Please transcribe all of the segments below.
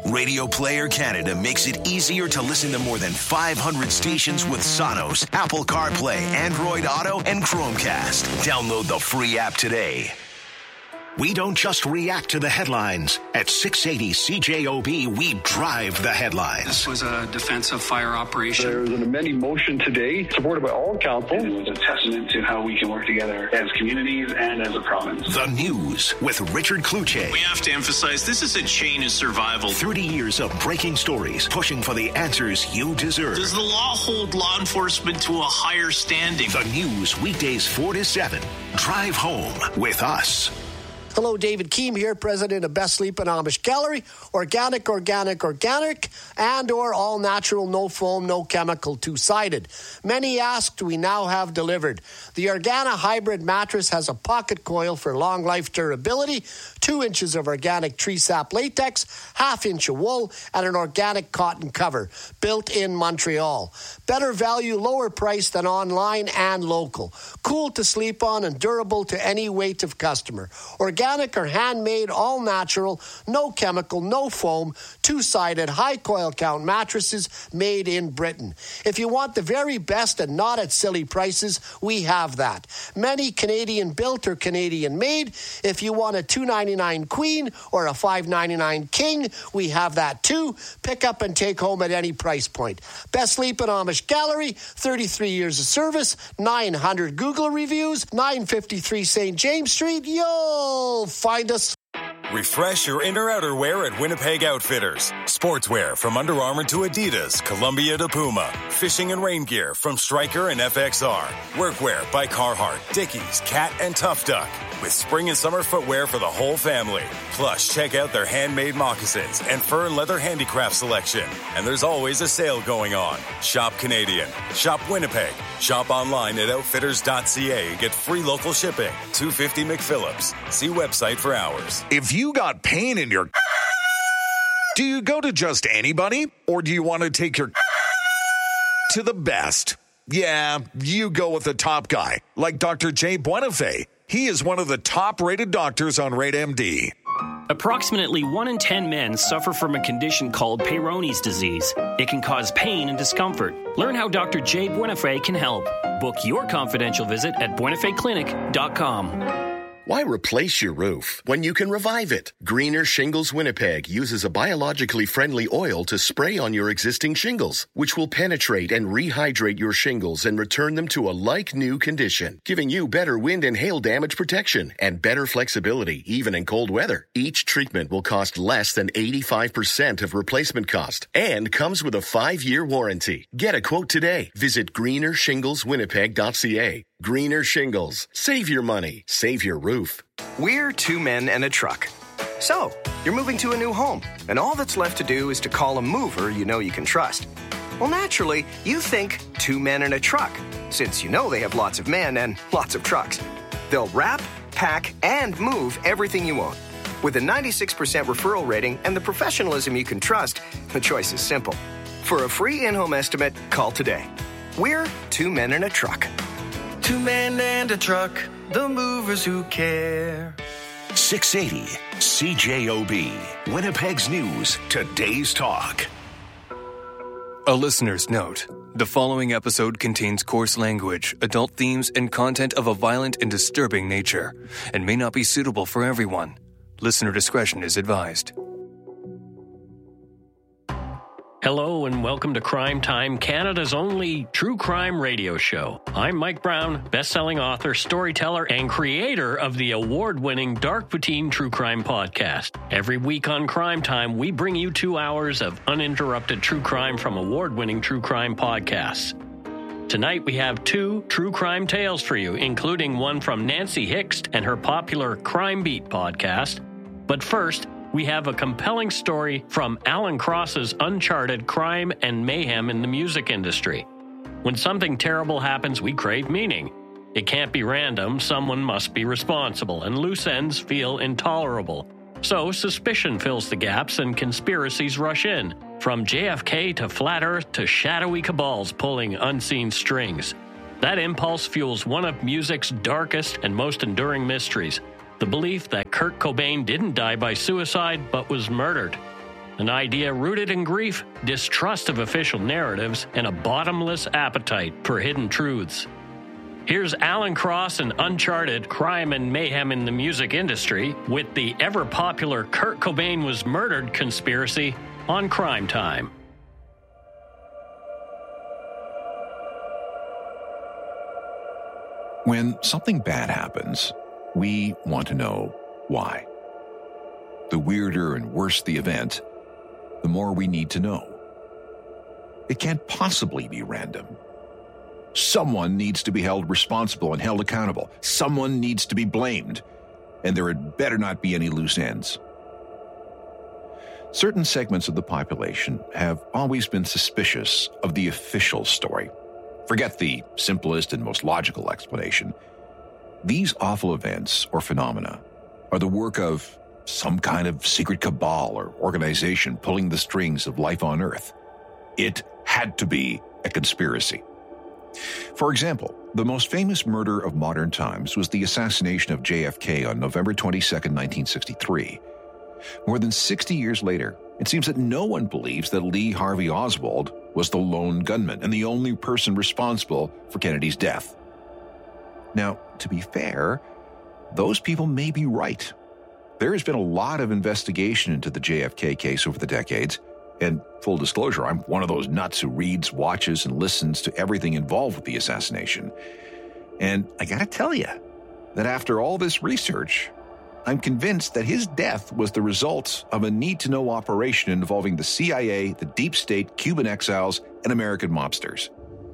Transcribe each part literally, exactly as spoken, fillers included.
Radio Player Canada makes it easier to listen to more than five hundred stations with Sonos, Apple CarPlay, Android Auto, and Chromecast. Download the free app today. We don't just react to the headlines. At six eighty C J O B, we drive the headlines. This was a defensive fire operation. There was an amending motion today, supported by all council. It was a testament to how we can work together as communities and as a province. The News with Richard Kluche. We have to emphasize this is a chain of survival. thirty years of breaking stories, pushing for the answers you deserve. Does the law hold law enforcement to a higher standing? The News, weekdays four to seven. Drive home with us. Hello, David Keem here, president of Best Sleep and Amish Gallery. Organic, organic, organic, and or all natural, no foam, no chemical, two-sided. Many asked, we now have delivered. The Organa Hybrid mattress has a pocket coil for long life durability, two inches of organic tree sap latex, half inch of wool, and an organic cotton cover, built in Montreal. Better value, lower price than online and local. Cool to sleep on and durable to any weight of customer. Organic Organic or handmade, all natural, no chemical, no foam, two-sided, high coil count mattresses made in Britain. If you want the very best and not at silly prices, we have that. Many Canadian built or Canadian made. If you want a two ninety-nine queen or a five ninety-nine king, we have that too. Pick up and take home at any price point. Best Sleep and Amish Gallery, thirty-three years of service, nine hundred Google reviews, nine fifty-three Saint James Street. Yo! Find us. Refresh your inner outerwear at Winnipeg Outfitters. Sportswear from Under Armour to Adidas, Columbia to Puma. Fishing and rain gear from Stryker and F X R. Workwear by Carhartt, Dickies, Cat, and Tough Duck. With spring and summer footwear for the whole family. Plus, check out their handmade moccasins and fur and leather handicraft selection. And there's always a sale going on. Shop Canadian. Shop Winnipeg. Shop online at outfitters dot c a and get free local shipping. two fifty McPhillips. See website for hours. If you got pain in your... Do you go to just anybody? Or do you want to take your... to the best? Yeah, you go with the top guy, like Doctor Jay Buenafé. He is one of the top-rated doctors on Rate M D. Approximately one in ten men suffer from a condition called Peyronie's disease. It can cause pain and discomfort. Learn how Doctor Jay Buenafé can help. Book your confidential visit at buenafé clinic dot com. Why replace your roof when you can revive it? Greener Shingles Winnipeg uses a biologically friendly oil to spray on your existing shingles, which will penetrate and rehydrate your shingles and return them to a like-new condition, giving you better wind and hail damage protection and better flexibility even in cold weather. Each treatment will cost less than eighty-five percent of replacement cost and comes with a five-year warranty. Get a quote today. Visit greener shingles winnipeg dot c a. Greener Shingles. Save your money. Save your roof. We're two men and a truck. So, you're moving to a new home, and all that's left to do is to call a mover you know you can trust. Well, naturally, you think two men and a truck, since you know they have lots of men and lots of trucks. They'll wrap, pack, and move everything you own. With a ninety-six percent referral rating and the professionalism you can trust, the choice is simple. For a free in-home estimate, call today. We're two men and a truck. Two men and a truck, the movers who care. six eighty C J O B, Winnipeg's News, today's talk. A listener's note. The following episode contains coarse language, adult themes, and content of a violent and disturbing nature, and may not be suitable for everyone. Listener discretion is advised. Hello and welcome to Crime Time, Canada's only true crime radio show. I'm Mike Brown, best-selling author, storyteller, and creator of the award-winning Dark Poutine True Crime Podcast. Every week on Crime Time, we bring you two hours of uninterrupted true crime from award-winning true crime podcasts. Tonight, we have two true crime tales for you, including one from Nancy Hixt and her popular Crime Beat podcast. But first, we have a compelling story from Alan Cross's Uncharted Crime and Mayhem in the Music Industry. When something terrible happens, we crave meaning. It can't be random, someone must be responsible, and loose ends feel intolerable. So suspicion fills the gaps and conspiracies rush in. From J F K to Flat Earth to shadowy cabals pulling unseen strings. That impulse fuels one of music's darkest and most enduring mysteries. The belief that Kurt Cobain didn't die by suicide, but was murdered. an idea rooted in grief, distrust of official narratives, and a bottomless appetite for hidden truths. Here's Alan Cross and Uncharted Crime and Mayhem in the Music Industry with the ever-popular Kurt Cobain Was Murdered conspiracy on Crime Time. When something bad happens, we want to know why. The weirder and worse the event, the more we need to know. It can't possibly be random. Someone needs to be held responsible and held accountable. Someone needs to be blamed. And there had better not be any loose ends. Certain segments of the population have always been suspicious of the official story. Forget the simplest and most logical explanation. These awful events or phenomena are the work of some kind of secret cabal or organization pulling the strings of life on Earth. It had to be a conspiracy. For example, the most famous murder of modern times was the assassination of J F K on November twenty-second, nineteen sixty-three. More than sixty years later, it seems that no one believes that Lee Harvey Oswald was the lone gunman and the only person responsible for Kennedy's death. Now, to be fair, those people may be right. There has been a lot of investigation into the J F K case over the decades, and full disclosure, I'm one of those nuts who reads, watches, and listens to everything involved with the assassination. And I gotta tell you that after all this research, I'm convinced that his death was the result of a need-to-know operation involving the C I A, the deep state, Cuban exiles, and American mobsters.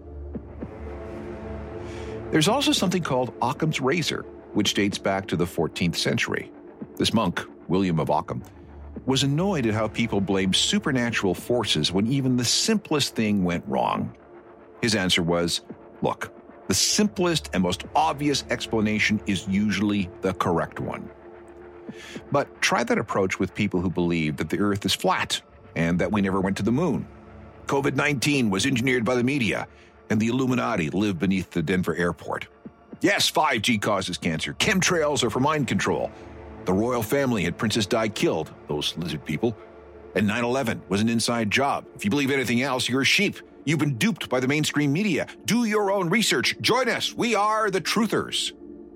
There's also something called Occam's razor, which dates back to the fourteenth century. This monk, William of Ockham, was annoyed at how people blamed supernatural forces when even the simplest thing went wrong. His answer was, look, the simplest and most obvious explanation is usually the correct one. But try that approach with people who believe that the Earth is flat and that we never went to the moon. covid nineteen was engineered by the media, and the Illuminati live beneath the Denver airport. Yes, five G causes cancer. Chemtrails are for mind control. The royal family had Princess Di killed, those lizard people. And nine eleven was an inside job. If you believe anything else, you're a sheep. You've been duped by the mainstream media. Do your own research. Join us. We are the Truthers.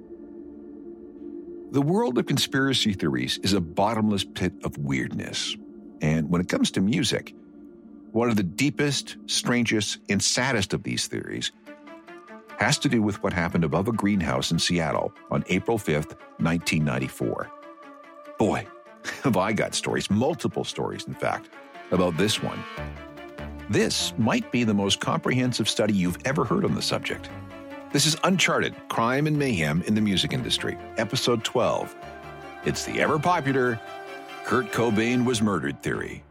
The world of conspiracy theories is a bottomless pit of weirdness. And when it comes to music, one of the deepest, strangest, and saddest of these theories has to do with what happened above a greenhouse in Seattle on April fifth, nineteen ninety-four. Boy, have I got stories, multiple stories, in fact, about this one. This might be the most comprehensive study you've ever heard on the subject. This is Uncharted Crime and Mayhem in the Music Industry, Episode twelve. It's the ever-popular Kurt Cobain Was Murdered theory.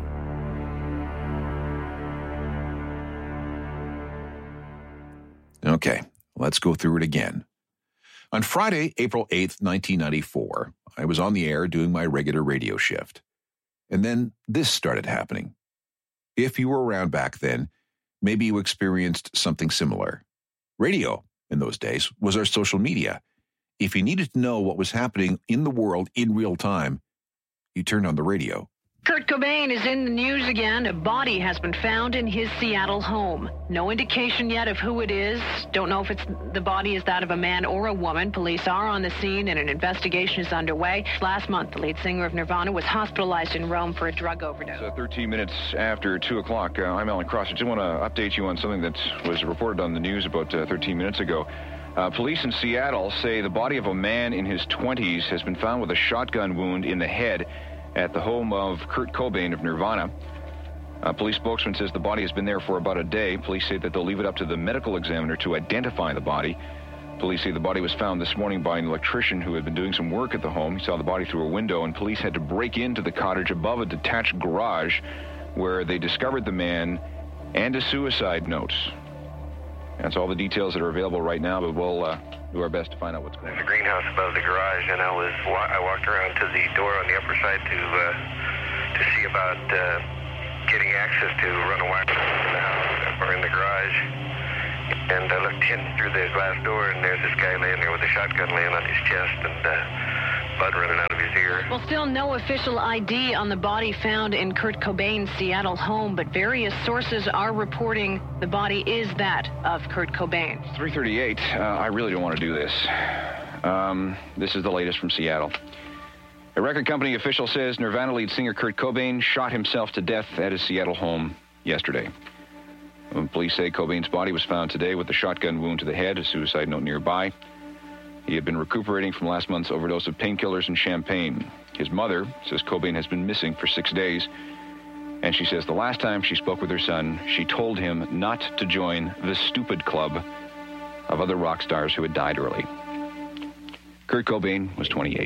Okay, let's go through it again. On Friday, April eighth, nineteen ninety-four, I was on the air doing my regular radio shift. And then this started happening. If you were around back then, maybe you experienced something similar. Radio, in those days, was our social media. If you needed to know what was happening in the world in real time, you turned on the radio. Kurt Cobain is in the news again. A body has been found in his Seattle home. No indication yet of who it is. Don't know if it's the body is that of a man or a woman. Police are on the scene and an investigation is underway. Last month, the lead singer of Nirvana was hospitalized in Rome for a drug overdose. So thirteen minutes after two o'clock, uh, I'm Alan Cross. I just want to update you on something that was reported on the news about uh, thirteen minutes ago. Uh, police in Seattle say the body of a man in his twenties has been found with a shotgun wound in the head at the home of Kurt Cobain of Nirvana. A police spokesman says the body has been there for about a day. Police say that they'll leave it up to the medical examiner to identify the body. Police say the body was found this morning by an electrician who had been doing some work at the home. He saw the body through a window, and police had to break into the cottage above a detached garage where they discovered the man and a suicide note. That's all the details that are available right now, but we'll uh, do our best to find out what's going on. There's a greenhouse above the garage, and I was I walked around to the door on the upper side to uh, to see about uh, getting access to run a wire in the house or in the garage. And I looked in through the glass door, and there's this guy laying there with a shotgun laying on his chest and uh, blood running out of his here. Well, still no official I D on the body found in Kurt Cobain's Seattle home, but various sources are reporting the body is that of Kurt Cobain. three thirty-eight, uh, I really don't want to do this. Um, this is the latest from Seattle. A record company official says Nirvana lead singer Kurt Cobain shot himself to death at his Seattle home yesterday. Police say Cobain's body was found today with a shotgun wound to the head, a suicide note nearby. He had been recuperating from last month's overdose of painkillers and champagne. His mother says Cobain has been missing for six days, and she says the last time she spoke with her son, she told him not to join the stupid club of other rock stars who had died early. Kurt Cobain was twenty-eight.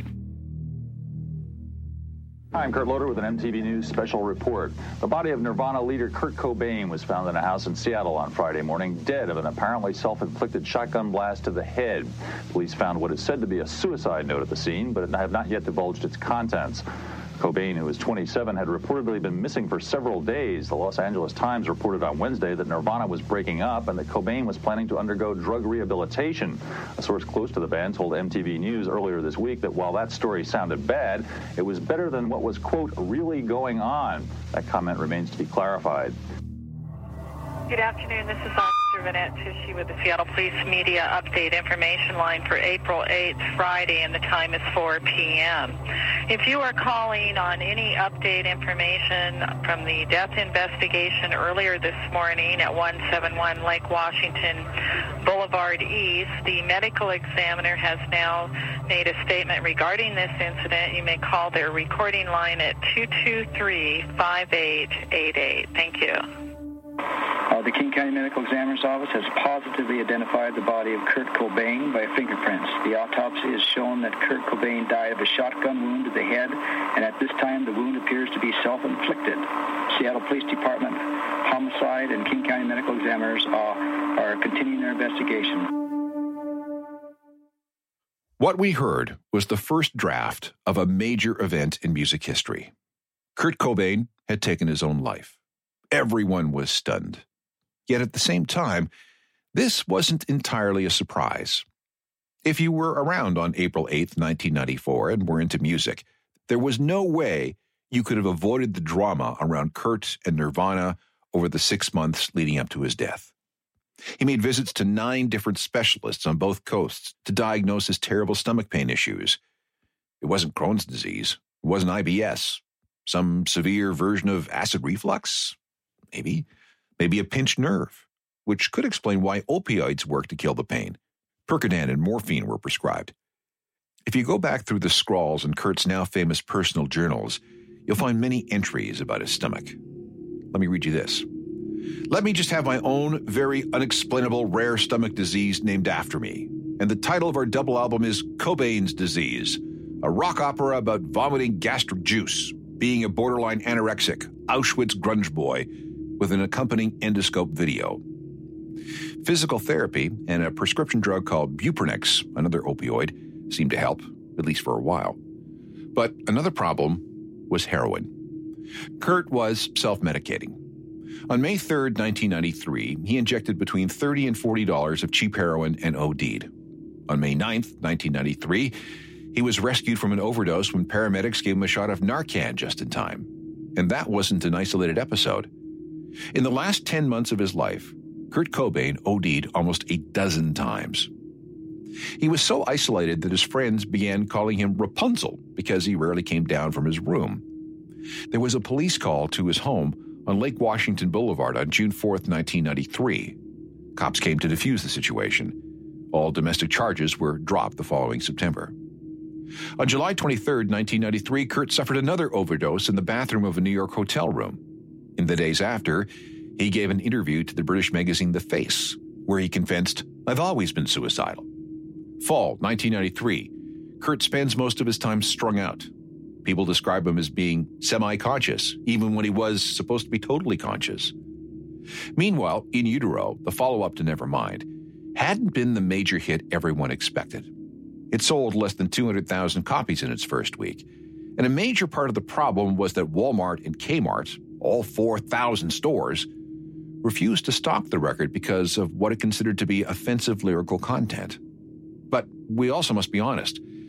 Hi, I'm Kurt Loder with an M T V News special report. The body of Nirvana leader Kurt Cobain was found in a house in Seattle on Friday morning, dead of an apparently self-inflicted shotgun blast to the head. Police found what is said to be a suicide note at the scene, but have not yet divulged its contents. Cobain, who was twenty-seven, had reportedly been missing for several days. The Los Angeles Times reported on Wednesday that Nirvana was breaking up and that Cobain was planning to undergo drug rehabilitation. A source close to the band told M T V News earlier this week that while that story sounded bad, it was better than what was, quote, really going on. That comment remains to be clarified. Good afternoon. This is Officer Vanette Tichy with the Seattle Police Media Update Information Line for April eighth, Friday, and the time is four p.m. If you are calling on any update information from the death investigation earlier this morning at one seventy-one Lake Washington Boulevard East, the medical examiner has now made a statement regarding this incident. You may call their recording line at two two three, five eight eight eight. Thank you. Uh, the King County Medical Examiner's Office has positively identified the body of Kurt Cobain by fingerprints. The autopsy has shown that Kurt Cobain died of a shotgun wound to the head, and at this time the wound appears to be self-inflicted. Seattle Police Department, Homicide, and King County Medical Examiners are, are continuing their investigation. What we heard was the first draft of a major event in music history. Kurt Cobain had taken his own life. Everyone was stunned. Yet at the same time, this wasn't entirely a surprise. If you were around on April eighth, nineteen ninety-four, and were into music, there was no way you could have avoided the drama around Kurt and Nirvana over the six months leading up to his death. He made visits to nine different specialists on both coasts to diagnose his terrible stomach pain issues. It wasn't Crohn's disease. It wasn't I B S. Some severe version of acid reflux? Maybe. Maybe a pinched nerve, which could explain why opioids work to kill the pain. Percodan and morphine were prescribed. If you go back through the scrawls in Kurt's now famous personal journals, you'll find many entries about his stomach. Let me read you this. Let me just have my own very unexplainable rare stomach disease named after me. And the title of our double album is Cobain's Disease, a rock opera about vomiting gastric juice, being a borderline anorexic, Auschwitz grunge boy, with an accompanying endoscope video. Physical therapy and a prescription drug called Buprenex, another opioid, seemed to help, at least for a while. But another problem was heroin. Kurt was self-medicating. On May third, nineteen ninety-three, he injected between thirty dollars and forty dollars of cheap heroin and OD'd. On May ninth, nineteen ninety-three, he was rescued from an overdose when paramedics gave him a shot of Narcan just in time. And that wasn't an isolated episode. In the last ten months of his life, Kurt Cobain OD'd almost a dozen times. He was so isolated that his friends began calling him Rapunzel because he rarely came down from his room. There was a police call to his home on Lake Washington Boulevard on June fourth, nineteen ninety-three. Cops came to defuse the situation. All domestic charges were dropped the following September. On July twenty-third, nineteen ninety-three, Kurt suffered another overdose in the bathroom of a New York hotel room. In the days after, he gave an interview to the British magazine The Face, where he confessed, "I've always been suicidal." Fall nineteen ninety-three, Kurt spends most of his time strung out. People describe him as being semi-conscious, even when he was supposed to be totally conscious. Meanwhile, In Utero, the follow-up to Nevermind, hadn't been the major hit everyone expected. It sold less than two hundred thousand copies in its first week, and a major part of the problem was that Walmart and Kmart, all four thousand stores, refused to stock the record because of what it considered to be offensive lyrical content. But we also must be honest.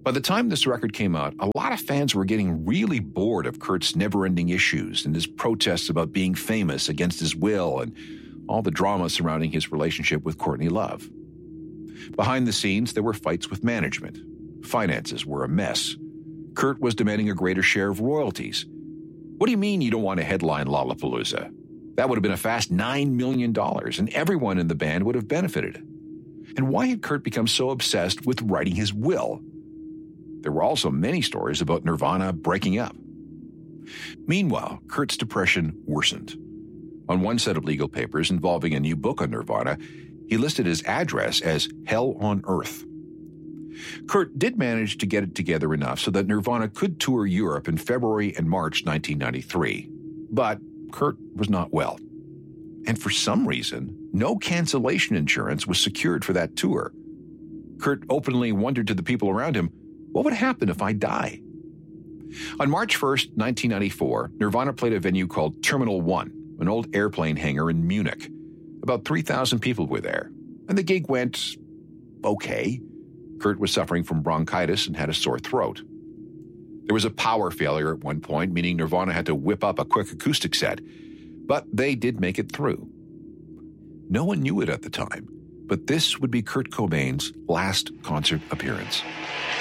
By the time this record came out, a lot of fans were getting really bored of Kurt's never-ending issues and his protests about being famous against his will and all the drama surrounding his relationship with Courtney Love. Behind the scenes, there were fights with management. Finances were a mess. Kurt was demanding a greater share of royalties. What do you mean you don't want to headline Lollapalooza? That would have been a fast nine million dollars, and everyone in the band would have benefited. And why had Kurt become so obsessed with writing his will? There were also many stories about Nirvana breaking up. Meanwhile, Kurt's depression worsened. On one set of legal papers involving a new book on Nirvana, he listed his address as Hell on Earth. Kurt did manage to get it together enough so that Nirvana could tour Europe in February and March nineteen ninety-three. But Kurt was not well. And for some reason, no cancellation insurance was secured for that tour. Kurt openly wondered to the people around him, what would happen if I die? On March first, nineteen ninety-four, Nirvana played a venue called Terminal One, an old airplane hangar in Munich. About three thousand people were there, and the gig went okay. Kurt was suffering from bronchitis and had a sore throat. There was a power failure at one point, meaning Nirvana had to whip up a quick acoustic set, but they did make it through. No one knew it at the time, but this would be Kurt Cobain's last concert appearance.